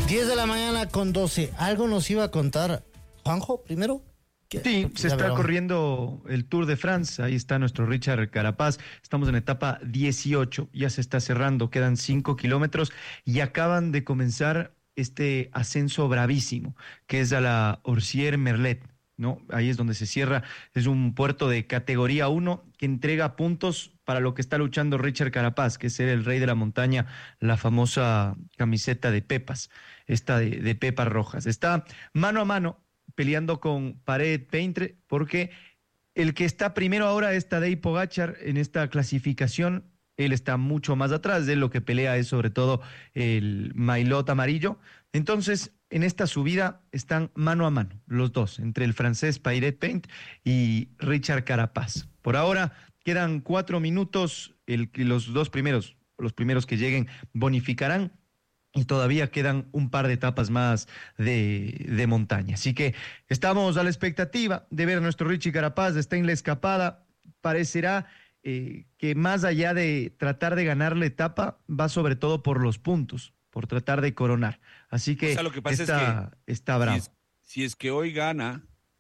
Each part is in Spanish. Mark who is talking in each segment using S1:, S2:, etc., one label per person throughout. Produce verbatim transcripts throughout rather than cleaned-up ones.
S1: diez de la mañana con doce. ¿Algo nos iba a contar Juanjo primero?
S2: Sí, se está corriendo el Tour de France, ahí está nuestro Richard Carapaz, estamos en etapa dieciocho, ya se está cerrando, quedan cinco kilómetros y acaban de comenzar este ascenso bravísimo, que es a la Orsières-Merlet, ¿no? Ahí es donde se cierra, es un puerto de categoría uno que entrega puntos para lo que está luchando Richard Carapaz, que es ser el rey de la montaña, la famosa camiseta de pepas, esta de, de pepas rojas. Está mano a mano peleando con Pared Peintre, porque el que está primero ahora es Tadej Pogačar en esta clasificación. Él está mucho más atrás, de él lo que pelea es sobre todo el maillot amarillo. Entonces, en esta subida están mano a mano los dos, entre el francés Pared Peintre y Richard Carapaz. Por ahora quedan cuatro minutos, el, los dos primeros, los primeros que lleguen bonificarán, y todavía quedan un par de etapas más de, de montaña. Así que estamos a la expectativa de ver a nuestro Richie Carapaz, está en la escapada. Parecerá eh, que más allá de tratar de ganar la etapa, va sobre todo por los puntos, por tratar de coronar. Así que,
S3: o sea, lo que pasa
S2: está,
S3: es que
S2: está bravo.
S3: Si es, si es que hoy gana,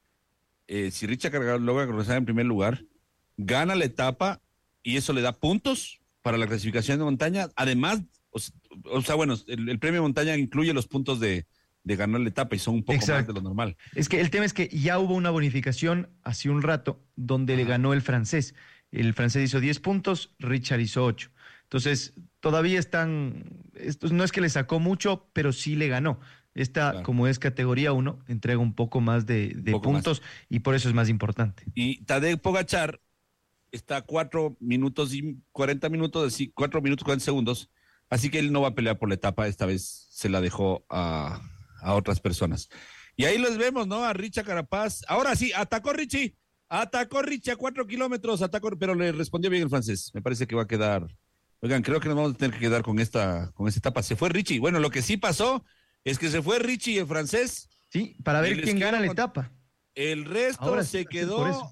S3: eh, si Richie Carapaz logra regresar en primer lugar, gana la etapa y eso le da puntos para la clasificación de montaña, además. O sea, bueno, el, el premio montaña incluye los puntos de, de ganar la etapa y son un poco Exacto. más de lo normal.
S2: Es que el tema es que ya hubo una bonificación hace un rato donde Ajá. le ganó el francés. El francés hizo diez puntos, Richard hizo ocho. Entonces, todavía están, esto no es que le sacó mucho, pero sí le ganó. Esta, claro. como es categoría uno, entrega un poco más de, de poco puntos más. Y por eso es más importante.
S3: Y Tadej Pogačar está a cuatro minutos y cuarenta minutos, así, cuatro minutos cuarenta segundos. Así que él no va a pelear por la etapa, esta vez se la dejó a, a otras personas. Y ahí los vemos, ¿no? A Richard Carapaz. Ahora sí, atacó Richie, atacó Richie a cuatro kilómetros, atacó, pero le respondió bien el francés. Me parece que va a quedar. Oigan, creo que nos vamos a tener que quedar con esta, con esta etapa. Se fue Richie. Bueno, lo que sí pasó es que se fue Richie y el francés.
S2: Sí, para ver quién gana la etapa.
S3: El resto Ahora se
S2: sí,
S3: quedó,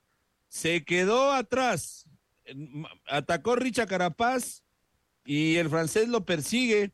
S3: se quedó atrás. Atacó Richard Carapaz. Y el francés lo persigue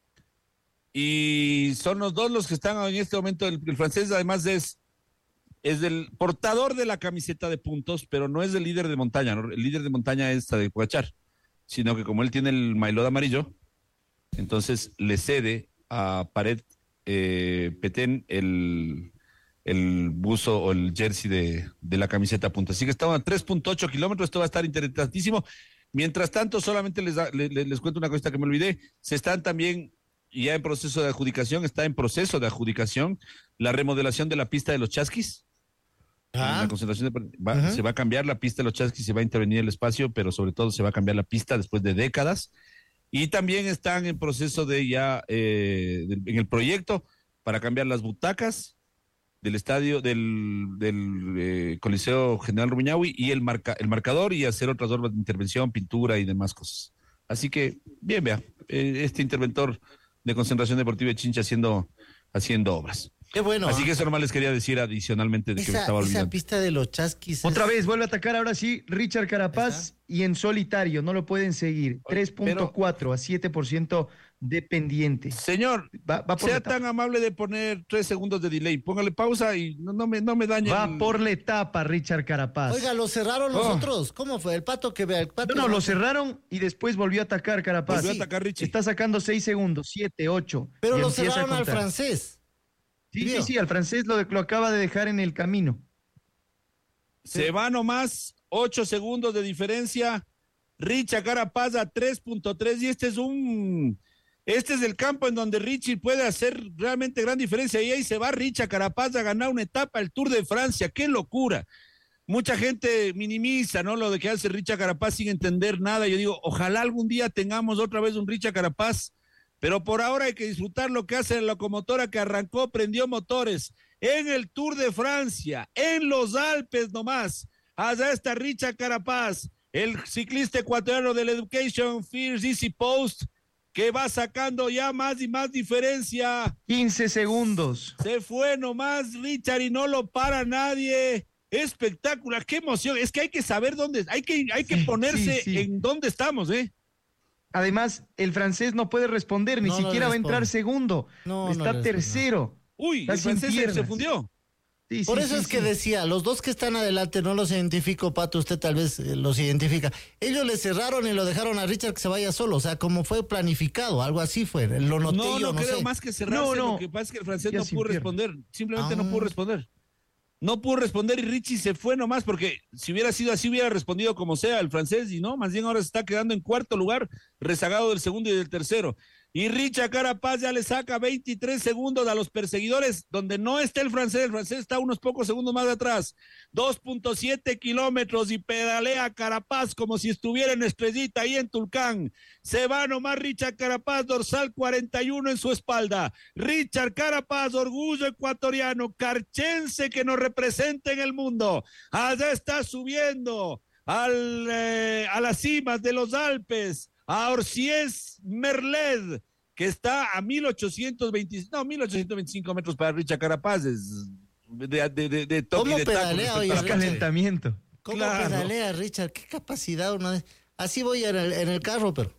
S3: y son los dos los que están en este momento. El, el francés además es, es el portador de la camiseta de puntos, pero no es el líder de montaña, ¿no? El líder de montaña es Tadej Pogačar, sino que como él tiene el maillot amarillo, entonces le cede a Pared eh, Petén el, el buzo o el jersey de, de la camiseta de puntos. Así que estamos a tres punto ocho kilómetros, esto va a estar interesantísimo. Mientras tanto, solamente les, da, les, les cuento una cosita que me olvidé, se están también ya en proceso de adjudicación, está en proceso de adjudicación la remodelación de la pista de los Chasquis. Ah. La concentración de, va, uh-huh. Se va a cambiar la pista de los Chasquis, se va a intervenir el espacio, pero sobre todo se va a cambiar la pista después de décadas. Y también están en proceso de ya, eh, de, en el proyecto para cambiar las butacas del estadio, del, del eh, Coliseo General Rumiñahui y el, marca, el marcador y hacer otras obras de intervención, pintura y demás cosas. Así que, bien, vea, eh, este interventor de Concentración Deportiva de Chincha haciendo, haciendo obras.
S1: Qué bueno.
S3: Así
S1: ¿eh?
S3: que eso nomás les quería decir adicionalmente de
S1: esa,
S3: que me estaba olvidando.
S1: Esa pista de los Chasquis.
S2: Otra
S1: es...
S2: vez, vuelve a atacar ahora sí Richard Carapaz y en solitario, no lo pueden seguir. tres punto cuatro a siete por ciento de pendiente.
S3: Señor, va, va por sea tan amable de poner tres segundos de delay. Póngale pausa y no, no me, no me dañe.
S2: Va
S3: el...
S2: por la etapa, Richard Carapaz.
S1: Oiga, lo cerraron los oh. otros. ¿Cómo fue? El pato que vea. El pato
S2: no, no, lo cerraron y después volvió a atacar Carapaz.
S3: Volvió a atacar Richie.
S2: Está sacando seis segundos, siete, ocho.
S1: Pero lo cerraron al francés.
S2: Sí, sí, sí, al francés lo, lo acaba de dejar en el camino.
S3: Se sí. va nomás, ocho segundos de diferencia. Richard Carapaz a tres punto tres y este es un... Este es el campo en donde Richie puede hacer realmente gran diferencia y ahí se va Richard Carapaz a ganar una etapa del Tour de Francia. ¡Qué locura! Mucha gente minimiza, ¿no? Lo de que hace Richard Carapaz sin entender nada. Yo digo, ojalá algún día tengamos otra vez un Richard Carapaz, pero por ahora hay que disfrutar lo que hace la locomotora que arrancó, prendió motores en el Tour de Francia, en los Alpes nomás. Allá está Richard Carapaz, el ciclista ecuatoriano del Education First Easy Post, que va sacando ya más y más diferencia.
S2: quince segundos.
S3: Se fue nomás Richard y no lo para nadie. Espectacular, qué emoción. Es que hay que saber dónde, hay que, hay que
S2: sí,
S3: ponerse
S2: sí, sí.
S3: en dónde estamos, ¿eh?
S2: Además, el francés no puede responder, ni
S1: No, no
S2: siquiera va a
S1: responde.
S2: entrar segundo.
S1: No,
S2: Está
S1: no
S2: tercero.
S3: Uy,
S2: Está
S3: el
S2: sin
S3: francés se, se
S2: piernas.
S3: fundió.
S2: Sí,
S1: Por
S2: sí,
S1: eso
S2: sí,
S1: es que
S2: sí.
S1: decía, los dos que están adelante no los identifico, Pato, usted tal vez eh, los identifica. Ellos le cerraron y lo dejaron a Richard que se vaya solo, o sea, como fue planificado, algo así fue, lo noté
S3: No,
S1: yo,
S3: no,
S1: no
S3: creo
S1: sé.
S3: más que cerrarse.
S2: No, no.
S3: Lo que pasa es que el francés
S2: Ya
S3: no
S2: sin
S3: pudo
S2: piernas.
S3: responder. Simplemente no
S1: Ah.
S3: pudo responder. No pudo responder y Richie se fue nomás porque si hubiera sido así hubiera respondido como sea el francés y no, más bien ahora se está quedando en cuarto lugar, rezagado del segundo y del tercero. Y Richard Carapaz ya le saca veintitrés segundos a los perseguidores, donde no está el francés, el francés está unos pocos segundos más atrás. dos punto siete kilómetros y pedalea Carapaz como si estuviera en Estrellita ahí en Tulcán. Se va nomás Richard Carapaz, dorsal cuarenta y uno en su espalda. Richard Carapaz, orgullo ecuatoriano, carchense que nos representa en el mundo. Allá está subiendo al, eh, a las cimas de los Alpes, a Orsies Merled, que está a mil ochocientos veinte, no, mil ochocientos veinticinco metros para Richard Carapaz, es de, de, de, de toque
S1: ¿Cómo
S3: y de taco
S1: pedalea
S3: respecto
S1: hoy
S3: a la
S1: el
S3: cancha.
S2: Calentamiento.
S1: ¿Cómo
S3: Claro.
S1: pedalea Richard? ¿Qué capacidad uno de... Así voy en el, en el carro, pero...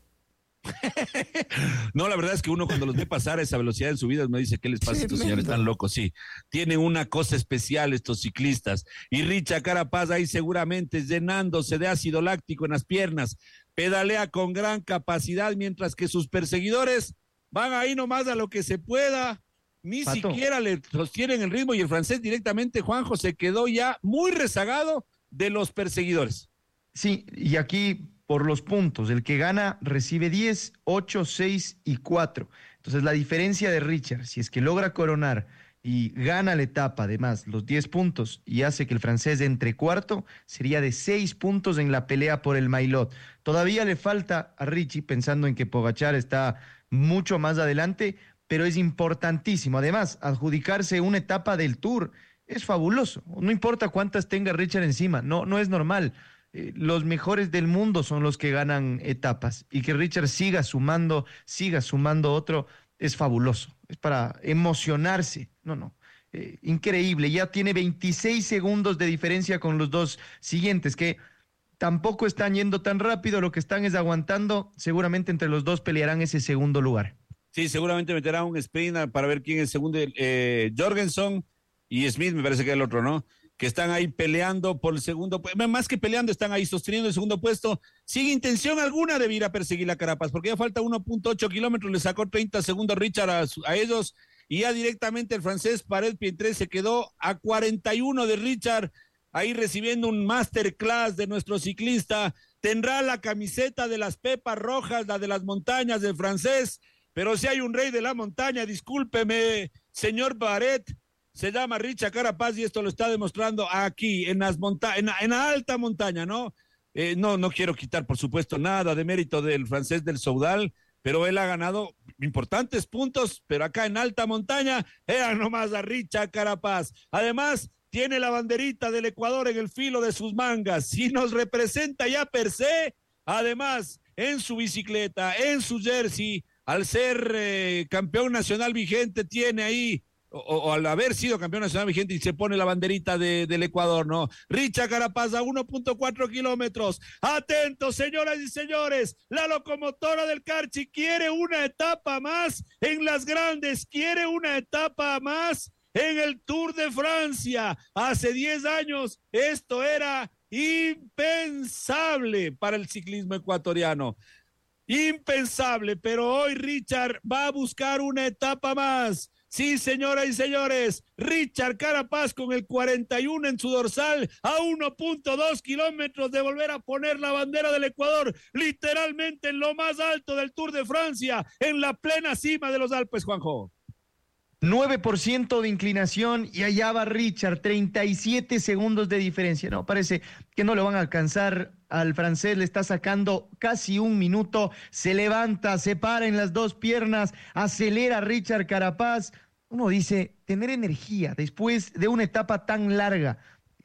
S3: No, la verdad es que uno cuando los ve pasar a esa velocidad en su vida me dice, ¿qué les pasa a estos
S1: Tremendo.
S3: señores tan locos? Sí, tienen una cosa especial estos ciclistas. Y Richard Carapaz ahí seguramente llenándose de ácido láctico en las piernas, pedalea con gran capacidad, mientras que sus perseguidores van ahí nomás a lo que se pueda, ni
S2: Pato.
S3: siquiera le sostienen el ritmo y el francés directamente, Juanjo, se quedó ya muy rezagado de los perseguidores.
S2: Sí, y aquí por los puntos, el que gana recibe diez, ocho, seis y cuatro. Entonces la diferencia de Richard, si es que logra coronar y gana la etapa, además los diez puntos y hace que el francés entre cuarto, sería de seis puntos en la pelea por el Maillot. Todavía le falta a Richie, pensando en que Pogačar está mucho más adelante, pero es importantísimo. Además, adjudicarse una etapa del Tour es fabuloso. No importa cuántas tenga Richard encima, no, no es normal. Eh, los mejores del mundo son los que ganan etapas y que Richard siga sumando, siga sumando otro, es fabuloso. Es para emocionarse. No, no. Eh, increíble. Ya tiene veintiséis segundos de diferencia con los dos siguientes, que tampoco están yendo tan rápido, lo que están es aguantando. Seguramente entre los dos pelearán ese segundo lugar.
S3: Sí, seguramente meterá un sprint para ver quién es el segundo. Eh, Jorgensen y Smith, me parece que es el otro, ¿no? Que están ahí peleando por el segundo, más que peleando, están ahí sosteniendo el segundo puesto, sin intención alguna de ir a perseguir a Carapaz, porque ya falta uno punto ocho kilómetros, le sacó treinta segundos Richard a, a ellos, y ya directamente el francés Paret Pientré se quedó a cuarenta y uno de Richard, ahí recibiendo un masterclass de nuestro ciclista. Tendrá la camiseta de las pepas rojas, la de las montañas del francés, pero si hay un rey de la montaña, discúlpeme, señor Paret, se llama Richard Carapaz y esto lo está demostrando aquí, en las monta en, en la alta montaña, ¿no? Eh, no, no quiero quitar, por supuesto, nada de mérito del francés del Soudal, pero él ha ganado importantes puntos, pero acá en alta montaña, era nomás a Richard Carapaz. Además, tiene la banderita del Ecuador en el filo de sus mangas y nos representa ya per se, además, en su bicicleta, en su jersey, al ser eh, campeón nacional vigente, tiene ahí O, o al haber sido campeón nacional vigente y se pone la banderita de, del Ecuador, ¿no? Richard Carapaz a uno punto cuatro kilómetros. Atentos, señoras y señores, la locomotora del Carchi quiere una etapa más en las grandes, quiere una etapa más en el Tour de Francia. Hace diez años esto era impensable para el ciclismo ecuatoriano. Impensable, pero hoy Richard va a buscar una etapa más. Sí, señoras y señores, Richard Carapaz con el cuarenta y uno en su dorsal, a uno punto dos kilómetros de volver a poner la bandera del Ecuador, literalmente en lo más alto del Tour de Francia, en la plena cima de los Alpes, Juanjo.
S2: nueve por ciento de inclinación y allá va Richard, treinta y siete segundos de diferencia. No, parece que no lo van a alcanzar al francés, le está sacando casi un minuto, se levanta, se para en las dos piernas, acelera Richard Carapaz. Uno dice, tener energía después de una etapa tan larga,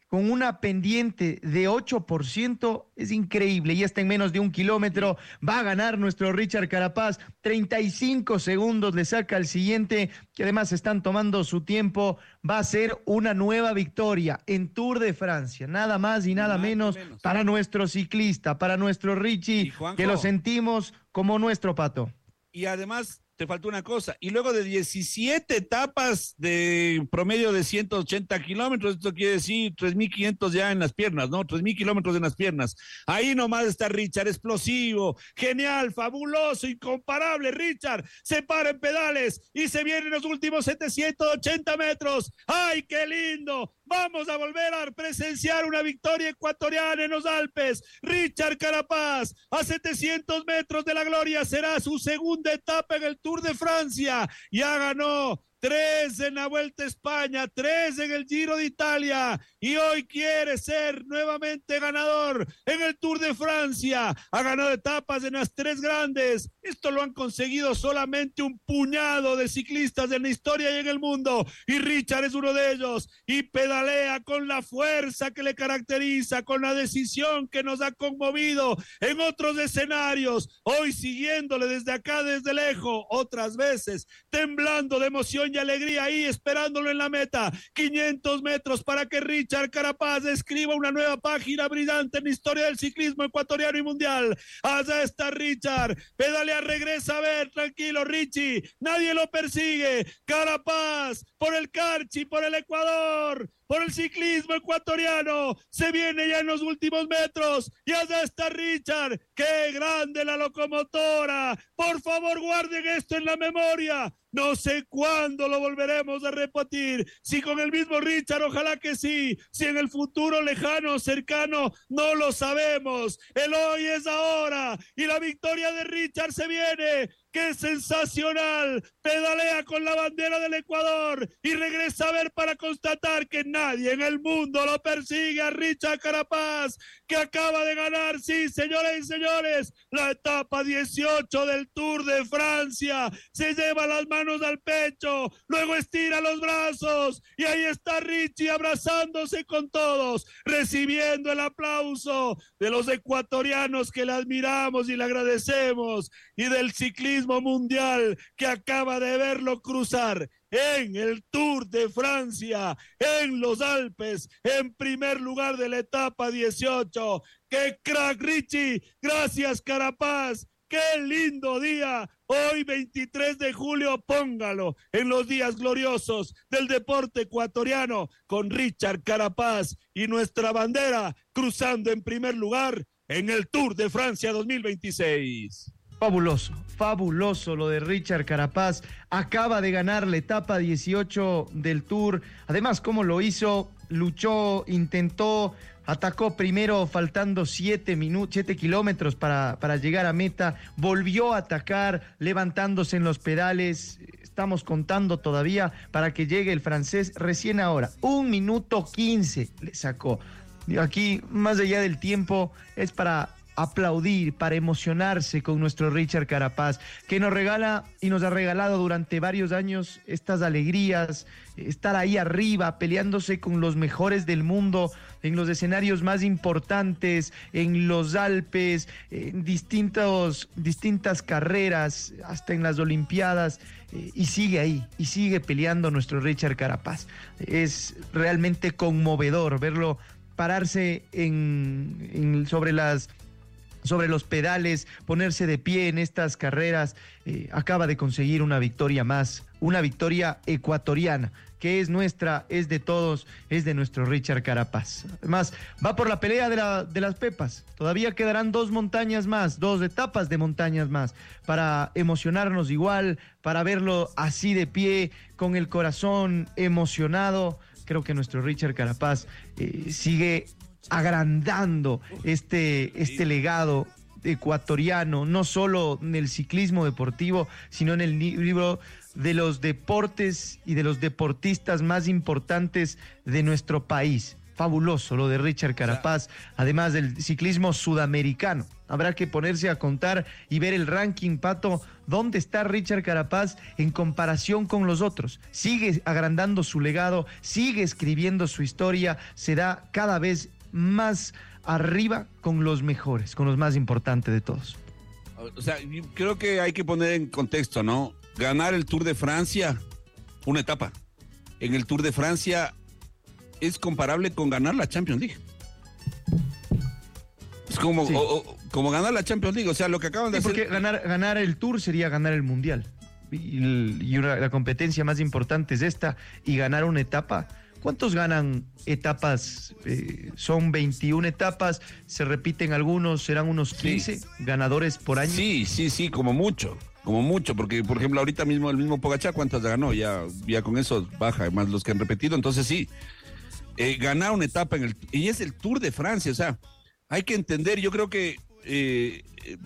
S2: con una pendiente de ocho por ciento, es increíble, y está en menos de un kilómetro, va a ganar nuestro Richard Carapaz, treinta y cinco segundos le saca al siguiente, que además están tomando su tiempo, va a ser una nueva victoria en Tour de Francia, nada más y nada, nada menos, menos para nuestro ciclista, para nuestro Richie, Juanjo, que lo sentimos como nuestro Pato.
S3: Y además te faltó una cosa, y luego de diecisiete etapas de promedio de ciento ochenta kilómetros, esto quiere decir tres mil quinientos ya en las piernas, ¿no? tres mil kilómetros en las piernas. Ahí nomás está Richard, explosivo, genial, fabuloso, incomparable. Richard se para en pedales y se vienen los últimos setecientos ochenta metros. ¡Ay, qué lindo! Vamos a volver a presenciar una victoria ecuatoriana en los Alpes. Richard Carapaz, a setecientos metros de la gloria, será su segunda etapa en el Tour de Francia. Ya ganó tres en la Vuelta a España, tres en el Giro de Italia, y hoy quiere ser nuevamente ganador en el Tour de Francia. Ha ganado etapas en las tres grandes. Esto lo han conseguido solamente un puñado de ciclistas en la historia y en el mundo, y Richard es uno de ellos, y pedalea con la fuerza que le caracteriza, con la decisión que nos ha conmovido en otros escenarios, hoy siguiéndole desde acá, desde lejos, otras veces temblando de emoción y alegría ahí esperándolo en la meta. quinientos metros para que Richard Carapaz escriba una nueva página brillante en la historia del ciclismo ecuatoriano y mundial. Allá está Richard, pedalea, regresa a ver, tranquilo Richie, nadie lo persigue. Carapaz por el Carchi, por el Ecuador, por el ciclismo ecuatoriano, se viene ya en los últimos metros, y allá está Richard. ¡Qué grande la locomotora! Por favor, guarden esto en la memoria. No sé cuándo lo volveremos a repetir, si con el mismo Richard, ojalá que sí, si en el futuro lejano, cercano, no lo sabemos. El hoy es ahora, y la victoria de Richard se viene. ¡Qué sensacional! Pedalea con la bandera del Ecuador y regresa a ver para constatar que nadie en el mundo lo persigue a Richard Carapaz, que acaba de ganar, sí, señores y señores, la etapa dieciocho del Tour de Francia. Se lleva las manos al pecho, luego estira los brazos, y ahí está Richie abrazándose con todos, recibiendo el aplauso de los ecuatorianos que le admiramos y le agradecemos, y del ciclismo mundial que acaba de verlo cruzar en el Tour de Francia, en los Alpes, en primer lugar de la etapa dieciocho. ¡Qué crack, Richie! Gracias, Carapaz. ¡Qué lindo día! Hoy, veintitrés de julio, póngalo en los días gloriosos del deporte ecuatoriano, con Richard Carapaz y nuestra bandera cruzando en primer lugar en el Tour de Francia dos mil veintiséis.
S2: Fabuloso, fabuloso lo de Richard Carapaz. Acaba de ganar la etapa dieciocho del Tour. Además, ¿cómo lo hizo? Luchó, intentó, atacó primero faltando siete minutos, siete kilómetros para, para llegar a meta. Volvió a atacar, levantándose en los pedales. Estamos contando todavía para que llegue el francés recién ahora. Un minuto quince le sacó. Aquí, más allá del tiempo, es para aplaudir, para emocionarse con nuestro Richard Carapaz, que nos regala y nos ha regalado durante varios años estas alegrías, estar ahí arriba peleándose con los mejores del mundo en los escenarios más importantes, en los Alpes, en distintos, distintas carreras, hasta en las Olimpiadas, eh, y sigue ahí, y sigue peleando nuestro Richard Carapaz. Es realmente conmovedor verlo pararse en, en, sobre las sobre los pedales, ponerse de pie en estas carreras. Eh, acaba de conseguir una victoria más, una victoria ecuatoriana, que es nuestra, es de todos, es de nuestro Richard Carapaz. Además, va por la pelea de, la, de las Pepas. Todavía quedarán dos montañas más, dos etapas de montañas más, para emocionarnos igual, para verlo así de pie, con el corazón emocionado. Creo que nuestro Richard Carapaz eh, sigue agrandando este, este legado ecuatoriano, no solo en el ciclismo deportivo, sino en el libro de los deportes y de los deportistas más importantes de nuestro país. Fabuloso lo de Richard Carapaz, además del ciclismo sudamericano. Habrá que ponerse a contar y ver el ranking, Pato, dónde está Richard Carapaz en comparación con los otros. Sigue agrandando su legado, sigue escribiendo su historia, será cada vez más arriba con los mejores, con los más importantes de todos.
S3: O sea, creo que hay que poner en contexto, ¿no? Ganar el Tour de Francia, una etapa. En el Tour de Francia es comparable con ganar la Champions League. Es como, sí. o, o, como ganar la Champions League, o sea, lo que acaban de
S2: sí,
S3: hacer...
S2: Porque ganar, ganar el Tour sería ganar el Mundial. Y, y una, la competencia más importante es esta, y ganar una etapa... ¿Cuántos ganan etapas? Eh, son veintiuna etapas, se repiten algunos, serán unos quince sí. ganadores por año.
S3: Sí, sí, sí, como mucho, como mucho, porque por ejemplo ahorita mismo el mismo Pogačar, ¿cuántas ganó? Ya, ya con eso baja, más los que han repetido, entonces sí, eh, ganar una etapa en el, y es el Tour de Francia, o sea, hay que entender, yo creo que eh,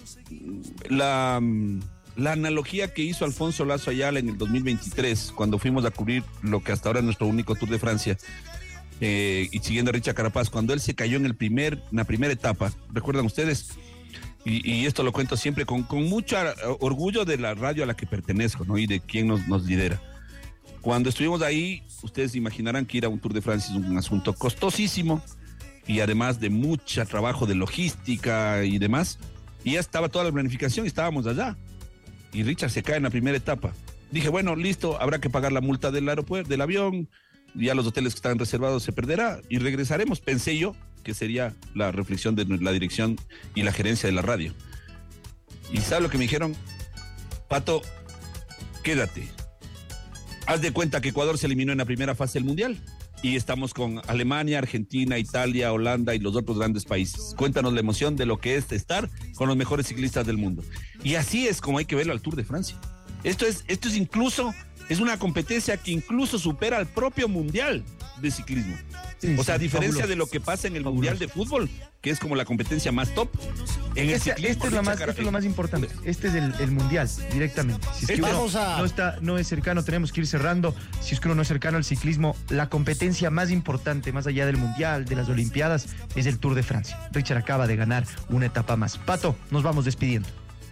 S3: la... La analogía que hizo Alfonso Lazo Ayala en el dos mil veintitrés, cuando fuimos a cubrir lo que hasta ahora es nuestro único Tour de Francia, eh, y siguiendo a Richard Carapaz, cuando él se cayó en el primer, en la primera etapa, ¿recuerdan ustedes? Y, y esto lo cuento siempre con, con mucho orgullo de la radio a la que pertenezco, ¿no? Y de quién nos, nos lidera. Cuando estuvimos ahí, ustedes imaginarán que ir a un Tour de Francia es un asunto costosísimo, y además de mucho trabajo de logística y demás, y ya estaba toda la planificación y estábamos allá. Y Richard se cae en la primera etapa. Dije, bueno, listo, habrá que pagar la multa del aeropuerto, del avión, ya los hoteles que estaban reservados se perderá y regresaremos. Pensé yo que sería la reflexión de la dirección y la gerencia de la radio. ¿Y sabes lo que me dijeron? Pato, quédate. Haz de cuenta que Ecuador se eliminó en la primera fase del Mundial y estamos con Alemania, Argentina, Italia, Holanda y los otros grandes países. Cuéntanos la emoción de lo que es estar con los mejores ciclistas del mundo. Y así es como hay que verlo al Tour de Francia. Esto es, esto es incluso, es una competencia que incluso supera al propio Mundial de ciclismo. Sí, o sea, a diferencia fabuloso. de lo que pasa en el fabuloso. Mundial de fútbol, que es como la competencia más top. En el
S2: este,
S3: ciclismo,
S2: este, es lo más, este es lo más importante. Este es el, el Mundial, directamente. Si es que uno a... no, está, no es cercano, tenemos que ir cerrando. Si es que uno no es cercano al ciclismo, la competencia más importante, más allá del Mundial, de las Olimpiadas, es el Tour de Francia. Richard acaba de ganar una etapa más. Pato, nos vamos despidiendo.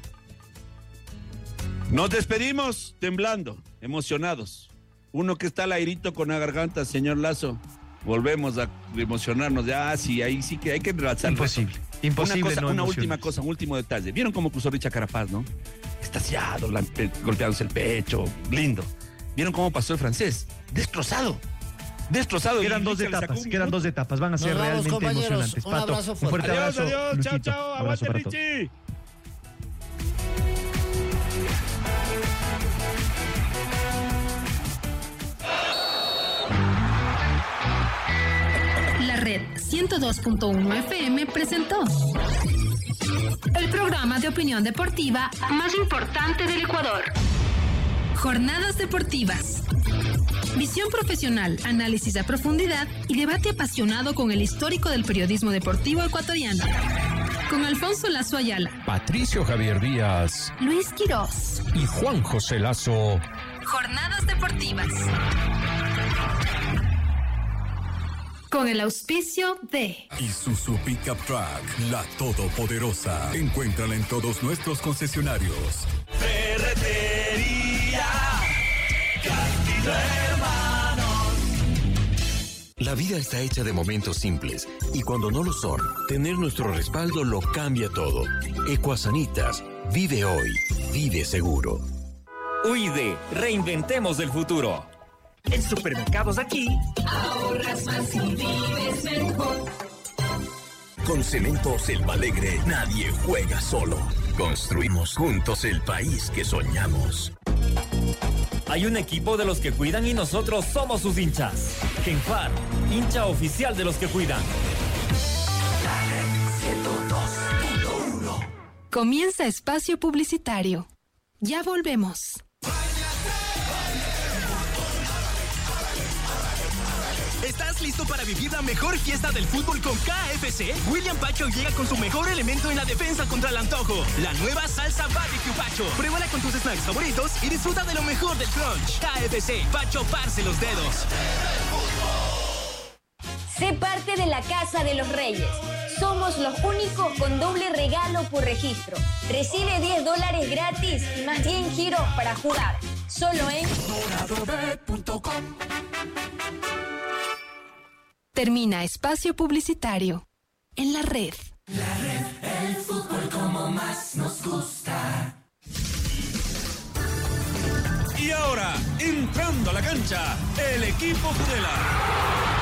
S3: Nos despedimos temblando, emocionados. Uno que está al airito con la garganta, señor Lazo. Volvemos a emocionarnos. Ya, ah, sí, ahí sí que hay que realzar.
S2: Imposible, imposible.
S3: Una, cosa,
S2: no
S3: una última cosa, un último detalle. ¿Vieron cómo cruzó Richard Carapaz, no? Estaciado, golpeándose el pecho, lindo. ¿Vieron cómo pasó el francés? Destrozado. Destrozado.
S2: Quedan dos etapas, quedan dos etapas. Van a ser Nos realmente vamos, emocionantes.
S1: Un
S2: Pato,
S1: abrazo fuerte.
S2: Un fuerte
S3: adiós,
S2: abrazo.
S3: Adiós,
S2: Luchito.
S3: chao, chao.
S2: Abrazo
S3: Aguante,
S2: para
S3: Richie.
S2: todos.
S4: Red ciento dos punto uno F M presentó el programa de opinión deportiva más importante del Ecuador. Jornadas deportivas. Visión profesional, análisis a profundidad y debate apasionado con el histórico del periodismo deportivo ecuatoriano. Con Alfonso Lazo Ayala,
S5: Patricio Javier Díaz,
S4: Luis Quirós
S5: y Juan José Lazo.
S4: Jornadas deportivas. Con el auspicio de
S6: Isuzu Pickup Truck, la todopoderosa. Encuéntrala en todos nuestros concesionarios.
S7: Ferretería Castillo Hermanos.
S8: La vida está hecha de momentos simples y cuando no lo son, tener nuestro respaldo lo cambia todo. Ecuasanitas, vive hoy, vive seguro.
S9: U I D, reinventemos el futuro. En Supermercados Aquí,
S7: ahorras más y vives mejor.
S6: Con Cementos Selva Alegre, nadie juega solo. Construimos juntos el país que soñamos.
S9: Hay un equipo de los que cuidan y nosotros somos sus hinchas. Genfar, hincha oficial de los que cuidan.
S7: ciento dos punto uno.
S4: Comienza espacio publicitario. Ya volvemos.
S10: ¿Estás listo para vivir la mejor fiesta del fútbol con K F C? William Pacho llega con su mejor elemento en la defensa contra el antojo, la nueva salsa Barbecue Pacho. Pruébala con tus snacks favoritos y disfruta de lo mejor del crunch. K F C, Pacho parce los dedos.
S11: Sé parte de la Casa de los Reyes. somos los únicos con doble regalo por registro. Recibe diez dólares gratis y más diez giros para jugar. Solo en dorado bet punto com.
S4: Termina espacio publicitario. En la red.
S7: La red, el fútbol como más nos gusta.
S12: Y ahora, entrando a la cancha, el equipo Tudela.